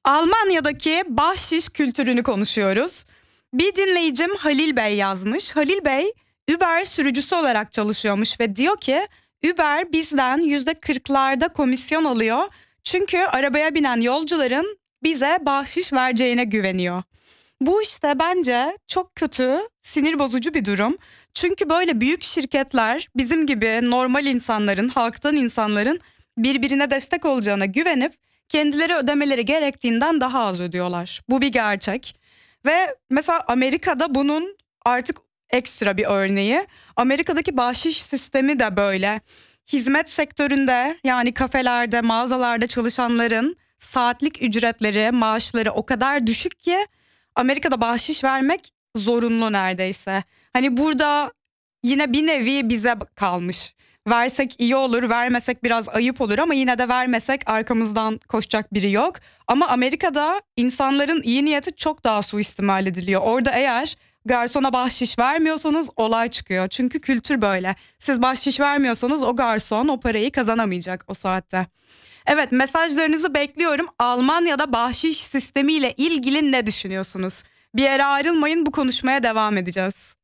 Almanya'daki bahşiş kültürünü konuşuyoruz. Bir dinleyicim Halil Bey yazmış. Halil Bey Uber sürücüsü olarak çalışıyormuş ve diyor ki Uber bizden %40'larda komisyon alıyor. Çünkü arabaya binen yolcuların bize bahşiş vereceğine güveniyor. Bu işte bence çok kötü, sinir bozucu bir durum. Çünkü böyle büyük şirketler bizim gibi normal insanların, halktan insanların birbirine destek olacağına güvenip kendileri ödemeleri gerektiğinden daha az ödüyorlar. Bu bir gerçek. Ve mesela Amerika'da bunun artık ekstra bir örneği. Amerika'daki bahşiş sistemi de böyle. Hizmet sektöründe, yani kafelerde, mağazalarda çalışanların saatlik ücretleri, maaşları o kadar düşük ki Amerika'da bahşiş vermek zorunlu neredeyse. Hani burada yine bir nevi bize kalmış. Versek iyi olur, vermesek biraz ayıp olur ama yine de vermesek arkamızdan koşacak biri yok. Ama Amerika'da insanların iyi niyeti çok daha suistimal ediliyor. Orada eğer garsona bahşiş vermiyorsanız olay çıkıyor. Çünkü kültür böyle. Siz bahşiş vermiyorsanız o garson o parayı kazanamayacak o saatte. Evet, mesajlarınızı bekliyorum. Almanya'da bahşiş sistemiyle ilgili ne düşünüyorsunuz? Bir yere ayrılmayın, bu konuşmaya devam edeceğiz.